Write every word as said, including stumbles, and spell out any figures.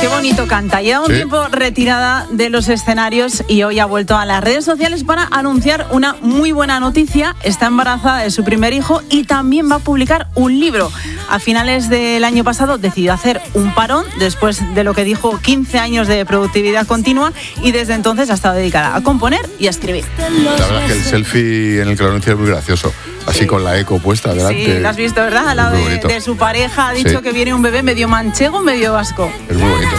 Qué bonito canta. Lleva un ¿Sí? tiempo retirada de los escenarios y hoy ha vuelto a las redes sociales para anunciar una muy buena noticia. Está embarazada de su primer hijo y también va a publicar un libro. A finales del año pasado decidió hacer un parón después de lo que dijo quince años de productividad continua y desde entonces ha estado dedicada a componer y a escribir. La verdad es que el selfie en el que lo anuncia es muy gracioso. Así Sí. con la eco puesta delante. Sí, lo has visto, ¿verdad? Al lado Muy de, bonito. de su pareja ha dicho Sí. que viene un bebé medio manchego, medio vasco. Es muy bonito.